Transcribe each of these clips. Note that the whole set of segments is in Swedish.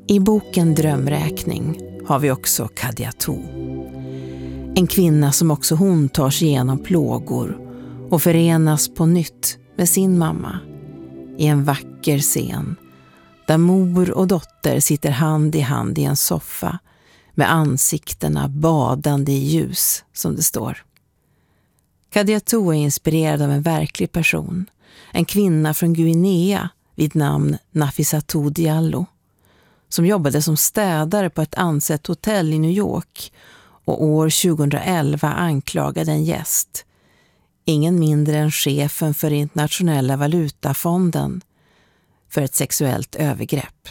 I boken Drömräkning har vi också Kadiatou. En kvinna som också hon tar sig igenom plågor och förenas på nytt med sin mamma i en vacker scen där mor och dotter sitter hand i hand i en soffa med ansiktena badande i ljus, som det står. Kadiatou är inspirerad av en verklig person, en kvinna från Guinea vid namn Nafissatou Diallo, som jobbade som städare på ett ansett hotell i New York och år 2011 anklagade en gäst, ingen mindre än chefen för Internationella valutafonden, för ett sexuellt övergrepp.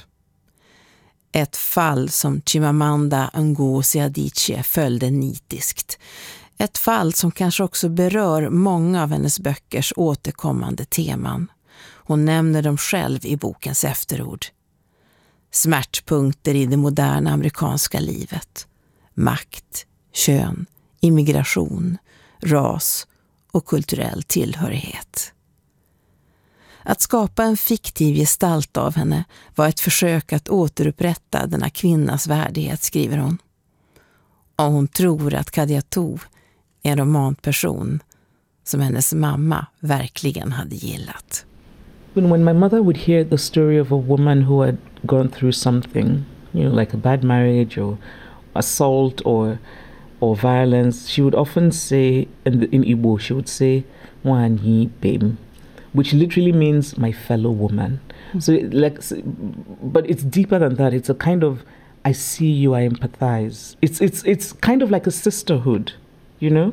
Ett fall som Chimamanda Ngozi Adichie följde nitiskt. Ett fall som kanske också berör många av hennes böckers återkommande teman. Hon nämner dem själv i bokens efterord. Smärtpunkter i det moderna amerikanska livet. Makt, kön, immigration, ras och kulturell tillhörighet. Att skapa en fiktiv gestalt av henne var ett försök att återupprätta denna kvinnas värdighet, skriver hon. Och hon tror att Kadiatou är en romanperson som hennes mamma verkligen hade gillat. When my mother would hear the story of a woman who had gone through something, like a bad marriage or assault or violence, she would often say, in Igbo, she would say, "Wanyi bem," which literally means my fellow woman. So, but it's deeper than that. It's a kind of, I see you, I empathize. It's kind of like a sisterhood, Yeah.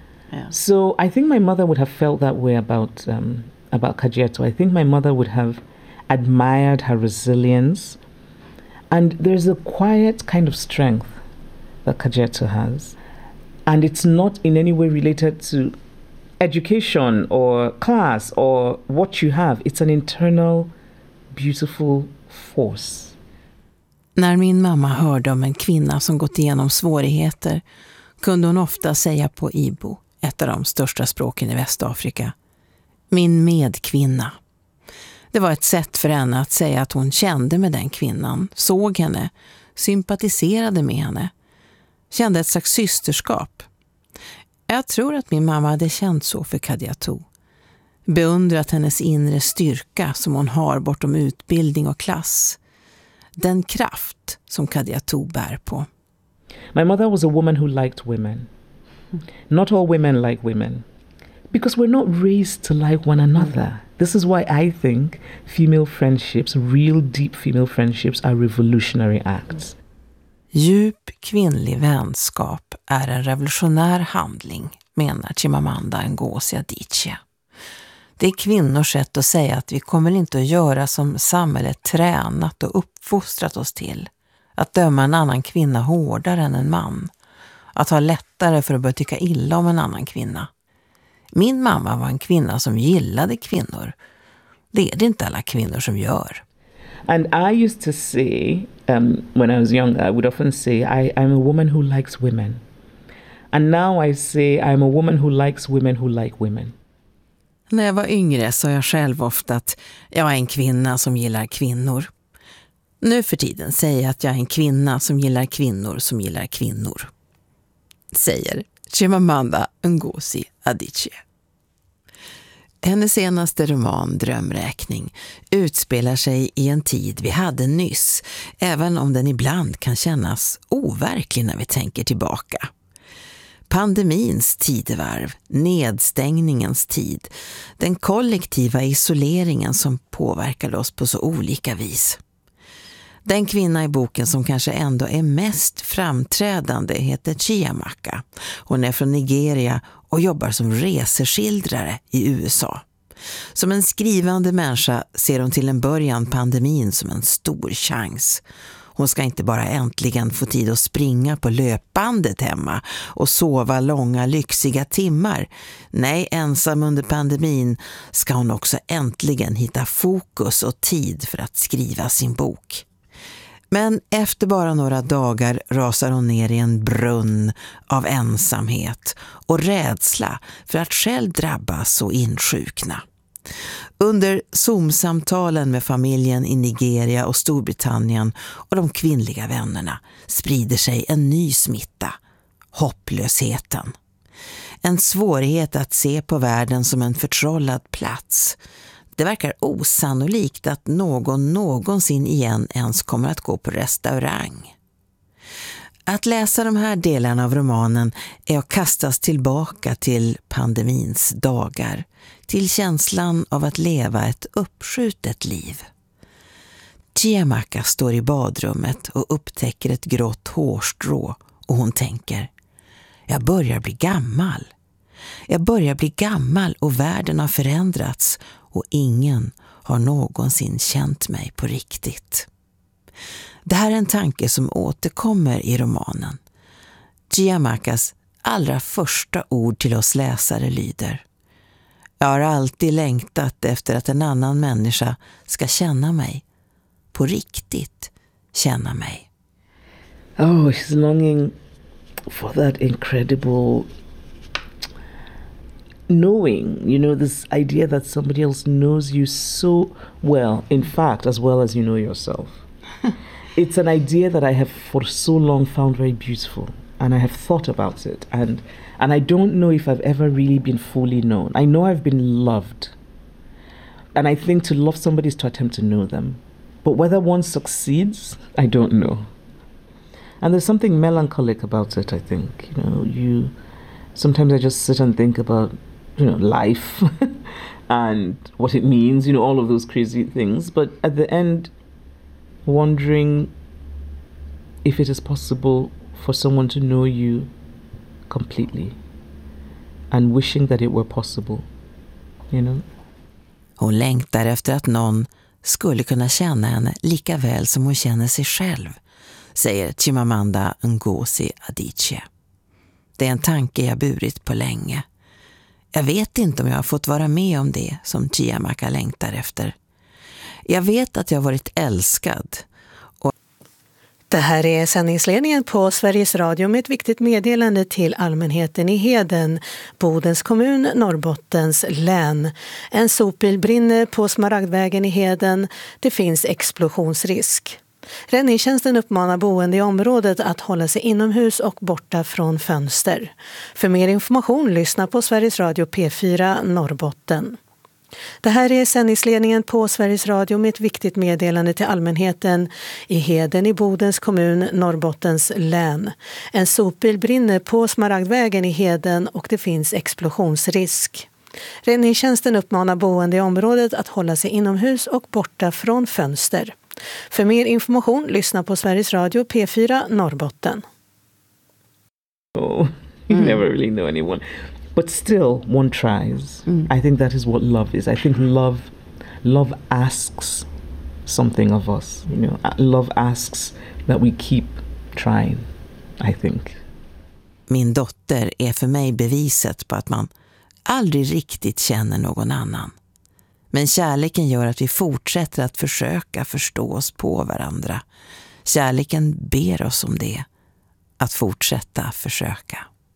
So I think my mother would have felt that way about Kajiatou. I think my mother would have admired her resilience. And there's a quiet kind of strength that Kajiatou has. And it's not in any way related to education or class or what you have. It's an internal, beautiful force. När min mamma hörde om en kvinna som gått igenom svårigheter kunde hon ofta säga på Igbo, ett av de största språken i Västafrika, min medkvinna. Det var ett sätt för henne att säga att hon kände med den kvinnan, såg henne, sympatiserade med henne, kände ett slags systerskap. Jag tror att min mamma hade känt så för Kadiatou. Beundrat hennes inre styrka som hon har bortom utbildning och klass. Den kraft som Kadiatou bär på. My mother was a woman who liked women. Not all women like women. Because we're not raised to like one another. This is why I think female friendships, real deep female friendships, are revolutionary acts. Djup kvinnlig vänskap är en revolutionär handling, menar Chimamanda Ngozi Adichie. Det är kvinnors sätt att säga att vi kommer inte att göra som samhället tränat och uppfostrat oss till. Att döma en annan kvinna hårdare än en man. Att ha lättare för att börja tycka illa om en annan kvinna. Min mamma var en kvinna som gillade kvinnor. Det är det inte alla kvinnor som gör. And I used to say, when I was younger, I would often say, I'm a woman who likes women. And now I say, I'm a woman who likes women who like women. När jag var yngre sa jag själv ofta att jag är en kvinna som gillar kvinnor. Nu för tiden säger jag att jag är en kvinna som gillar kvinnor. Säger Chimamanda Ngozi Adichie. Hennes senaste roman Drömräkning utspelar sig i en tid vi hade nyss, även om den ibland kan kännas overklig när vi tänker tillbaka. Pandemins tidevarv, nedstängningens tid, den kollektiva isoleringen som påverkade oss på så olika vis. Den kvinna i boken som kanske ändå är mest framträdande heter Chiamaka. Hon är från Nigeria och jobbar som reseskildrare i USA. Som en skrivande människa ser hon till en början pandemin som en stor chans. Hon ska inte bara äntligen få tid att springa på löpbandet hemma och sova långa lyxiga timmar. Nej, ensam under pandemin ska hon också äntligen hitta fokus och tid för att skriva sin bok. Men efter bara några dagar rasar hon ner i en brunn av ensamhet och rädsla för att själv drabbas och insjukna. Under Zoom-samtalen med familjen i Nigeria och Storbritannien och de kvinnliga vännerna sprider sig en ny smitta, hopplösheten. En svårighet att se på världen som en förtrollad plats. Det verkar osannolikt att någon någonsin igen ens kommer att gå på restaurang. Att läsa de här delarna av romanen är att kastas tillbaka till pandemins dagar, till känslan av att leva ett uppskjutet liv. Chiamaka står i badrummet och upptäcker ett grått hårstrå och hon tänker: jag börjar bli gammal. Jag börjar bli gammal och världen har förändrats och ingen har någonsin känt mig på riktigt. Det här är en tanke som återkommer i romanen. Chiamakas allra första ord till oss läsare lyder: jag har alltid längtat efter att en annan människa ska känna mig. På riktigt känna mig. Oh, she's longing for that incredible knowing, this idea that somebody else knows you so well, in fact, as well as you know yourself. It's an idea that I have for so long found very beautiful, and I have thought about it, and I don't know if I've ever really been fully known. I know I've been loved, and I think to love somebody is to attempt to know them, but whether one succeeds, I don't know. And there's something melancholic about it, I think. Sometimes I just sit and think about, life and what it means, all of those crazy things. But at the end, wondering if it is possible for someone to know you completely and wishing that it were possible, Hon längtar efter att någon skulle kunna känna henne lika väl som hon känner sig själv, säger Chimamanda Ngozi Adichie. Det är en tanke jag burit på länge. Jag vet inte om jag har fått vara med om det som Chiamaka längtar efter. Jag vet att jag har varit älskad. Det här är sändningsledningen på Sveriges Radio med ett viktigt meddelande till allmänheten i Heden, Bodens kommun, Norrbottens län. En sopbil brinner på Smaragdvägen i Heden. Det finns explosionsrisk. Räddningstjänsten uppmanar boende i området att hålla sig inomhus och borta från fönster. För mer information lyssna på Sveriges Radio P4 Norrbotten. Det här är sändningsledningen på Sveriges Radio med ett viktigt meddelande till allmänheten i Heden i Bodens kommun, Norrbottens län. En sopbil brinner på Smaragdvägen i Heden och det finns explosionsrisk. Räddningstjänsten uppmanar boende i området att hålla sig inomhus och borta från fönster. För mer information lyssna på Sveriges Radio P4 Norrbotten. Oh, you never really know anyone. But still, one tries. I think that is what love is. I think love asks something of us. Love asks that we keep trying, I think. Min dotter är för mig beviset på att man aldrig riktigt känner någon annan. Men kärleken gör att vi fortsätter att försöka förstå oss på varandra. Kärleken ber oss om det, att fortsätta försöka.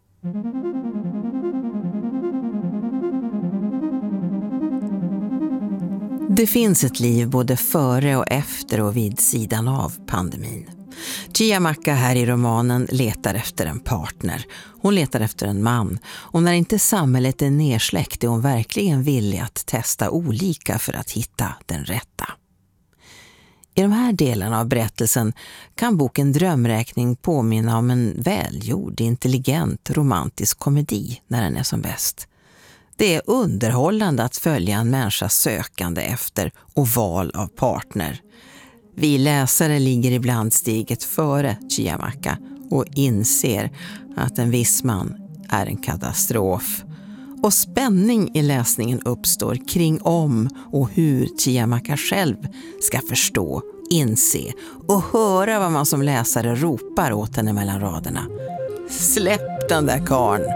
Det finns ett liv både före och efter och vid sidan av pandemin. Chiamaka här i romanen letar efter en partner. Hon letar efter en man. Och när inte samhället är nersläckt är hon verkligen villig att testa olika för att hitta den rätta. I de här delarna av berättelsen kan boken Drömräkning påminna om en välgjord, intelligent, romantisk komedi när den är som bäst. Det är underhållande att följa en människas sökande efter och val av partner. Vi läsare ligger ibland steget före Chiamaka och inser att en viss man är en katastrof. Och spänning i läsningen uppstår kring om och hur Chiamaka själv ska förstå, inse och höra vad man som läsare ropar åt henne mellan raderna. Släpp den där karn!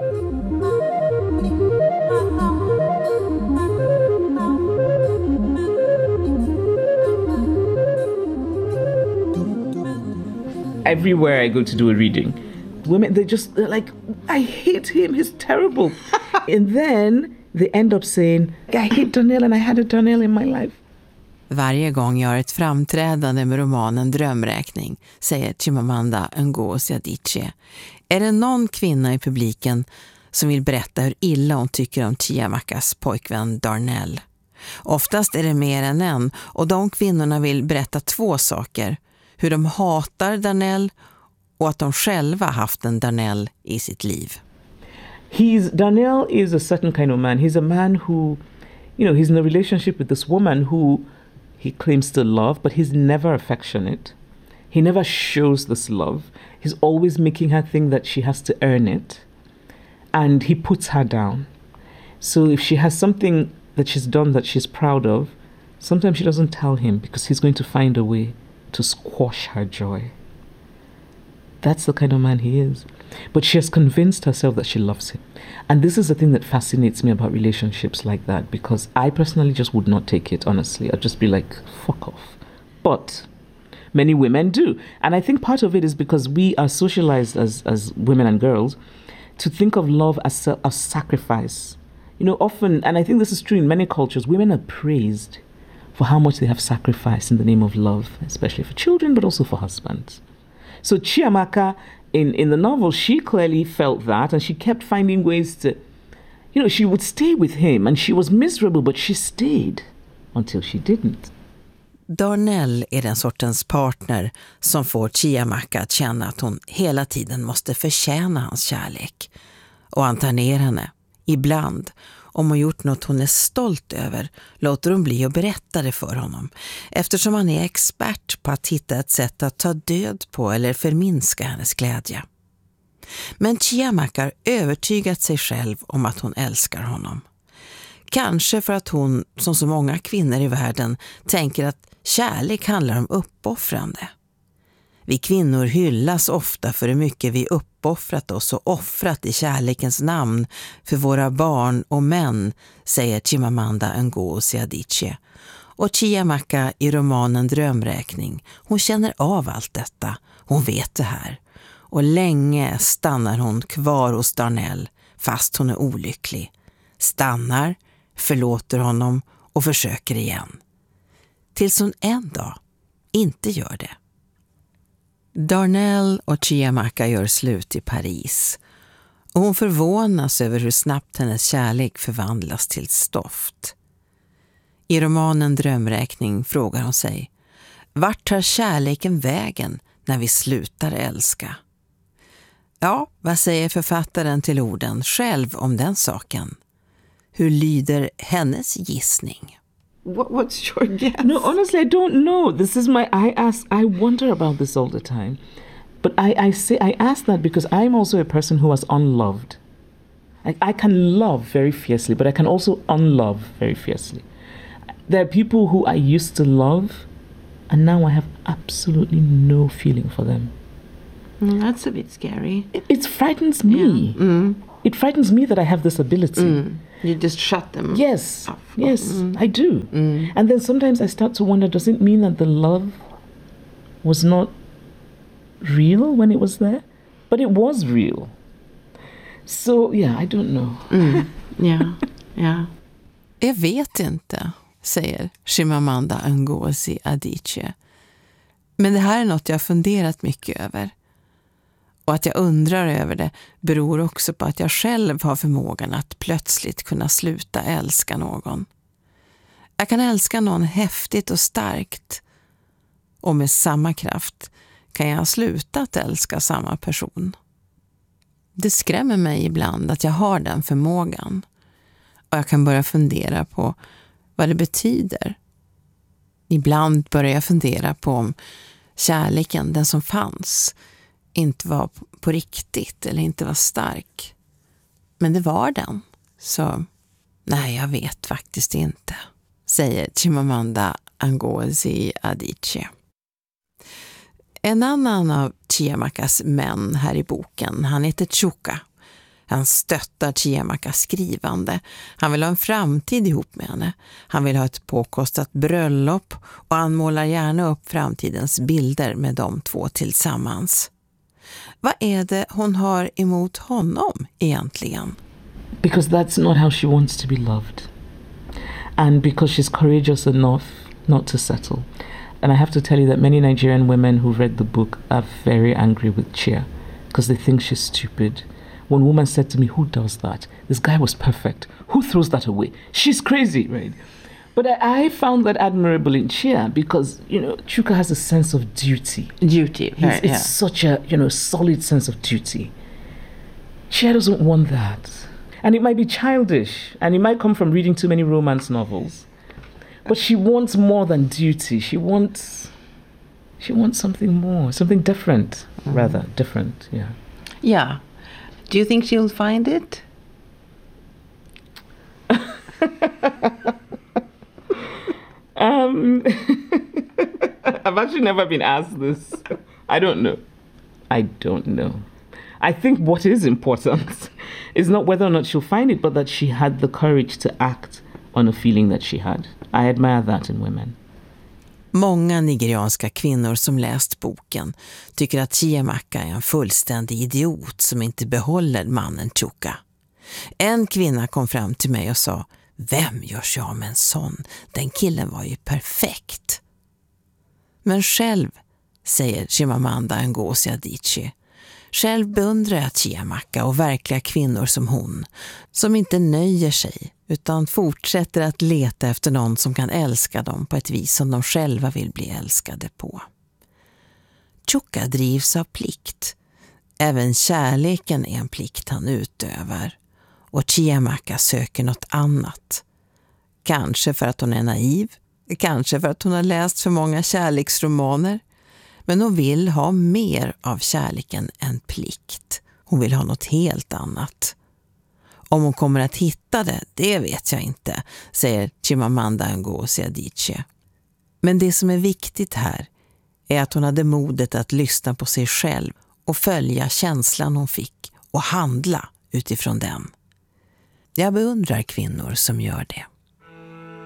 Everywhere I go to do a reading, women, they're like, I hate him, he's terrible. And then they end up saying, I hate Darnell and I had a Darnell in my life. Varje gång jag har ett framträdande med romanen Drömräkning, säger Chimamanda Ngozi Adichie, är det någon kvinna i publiken som vill berätta hur illa hon tycker om Chiamakas pojkvän Darnell. Oftast är det mer än en, och de kvinnorna vill berätta 2 saker: hur de hatar Darnell och att de själva haft en Darnell i sitt liv. Darnell is a certain kind of man. He's a man who, he's in a relationship with this woman who he claims to love, but he's never affectionate. He never shows this love. He's always making her think that she has to earn it. And he puts her down. So if she has something that she's done that she's proud of, sometimes she doesn't tell him because he's going to find a way to squash her joy. That's the kind of man he is. But she has convinced herself that she loves him. And this is the thing that fascinates me about relationships like that, because I personally just would not take it, honestly. I'd just be like, fuck off. But many women do. And I think part of it is because we are socialized as women and girls to think of love as a sacrifice. Often, and I think this is true in many cultures, women are praised for how much they have sacrificed in the name of love, especially for children, but also for husbands. So Chiamaka, in the novel, she clearly felt that, and she kept finding ways to, she would stay with him, and she was miserable, but she stayed until she didn't. Darnell är den sortens partner som får Chiamaka att känna att hon hela tiden måste förtjäna hans kärlek. Och han tar ner henne. Ibland, om hon gjort något hon är stolt över, låter hon bli att berätta det för honom, eftersom han är expert på att hitta ett sätt att ta död på eller förminska hennes glädje. Men Chiamaka har övertygat sig själv om att hon älskar honom. Kanske för att hon, som så många kvinnor i världen, tänker att kärlek handlar om uppoffrande. Vi kvinnor hyllas ofta för hur mycket vi uppoffrat oss och offrat i kärlekens namn för våra barn och män, säger Chimamanda Ngozi Adichie. Och Chiamaka i romanen Drömräkning, hon känner av allt detta, hon vet det här. Och länge stannar hon kvar hos Darnell fast hon är olycklig. Stannar, förlåter honom och försöker igen. Tills hon en dag inte gör det. Darnell och Chiamaka gör slut i Paris. Och hon förvånas över hur snabbt hennes kärlek förvandlas till stoft. I romanen Drömräkning frågar hon sig: vart tar kärleken vägen när vi slutar älska? Ja, vad säger författaren till orden själv om den saken? Hur lyder hennes gissning? What's your guess? No, honestly, I don't know. This is I wonder about this all the time. But I ask that because I'm also a person who was unloved. I can love very fiercely, but I can also unlove very fiercely. There are people who I used to love, and now I have absolutely no feeling for them. That's a bit scary. It frightens me. Yeah. Mm. It frightens me that I have this ability. Mm. You just shut them Yes, off. Yes, I do. Mm. And then sometimes I start to wonder, does it mean that the love was not real when it was there? But it was real. So, yeah, I don't know. Mm. Yeah. Jag vet inte, säger Chimamanda Ngozi Adichie. Men det här är något jag har funderat mycket över. Och att jag undrar över det beror också på att jag själv har förmågan att plötsligt kunna sluta älska någon. Jag kan älska någon häftigt och starkt. Och med samma kraft kan jag sluta att älska samma person. Det skrämmer mig ibland att jag har den förmågan. Och jag kan börja fundera på vad det betyder. Ibland börjar jag fundera på om kärleken, den som fanns, inte var på riktigt eller inte var stark. Men det var den. Så nej, jag vet faktiskt inte, säger Chimamanda Ngozi Adichie. En annan av Chiamakas män här i boken, han heter Chuka. Han stöttar Chiamakas skrivande. Han vill ha en framtid ihop med henne. Han vill ha ett påkostat bröllop och han målar gärna upp framtidens bilder med de 2 tillsammans. Vad är det hon har emot honom egentligen? because that's not how she wants to be loved. And because she's courageous enough not to settle. And I have to tell you that many Nigerian women who read the book are very angry with Chia because they think she's stupid. One woman said to me, who does that? This guy was perfect. Who throws that away? She's crazy, right? But I found that admirable in Chia because, Chuka has a sense of duty. Duty, right, It's such a, solid sense of duty. Chia doesn't want that. And it might be childish, and it might come from reading too many romance novels. But she wants more than duty. She wants something more, something different, rather, different, yeah. Yeah. Do you think she'll find it? I've actually never been asked this. I don't know. I think what is important is not whether or not she'll find it, but that she had the courage to act on a feeling that she had. I admire that in women. Många nigerianska kvinnor som läst boken tycker att Chiamaka är en fullständig idiot som inte behåller mannen Chuka. En kvinna kom fram till mig och sa, vem gör sig av med en sån? Den killen var ju perfekt. Men själv, säger Chimamanda Ngozi Adichie, själv beundrar jag Chiamaka och verkliga kvinnor som hon, som inte nöjer sig utan fortsätter att leta efter någon som kan älska dem på ett vis som de själva vill bli älskade på. Chuka drivs av plikt. Även kärleken är en plikt han utövar. Och Chiamaka söker något annat. Kanske för att hon är naiv, kanske för att hon har läst för många kärleksromaner. Men hon vill ha mer av kärleken än plikt. Hon vill ha något helt annat. Om hon kommer att hitta det vet jag inte, säger Chimamanda Ngozi Adichie. Men det som är viktigt här är att hon hade modet att lyssna på sig själv och följa känslan hon fick och handla utifrån den. Jag beundrar kvinnor som gör det.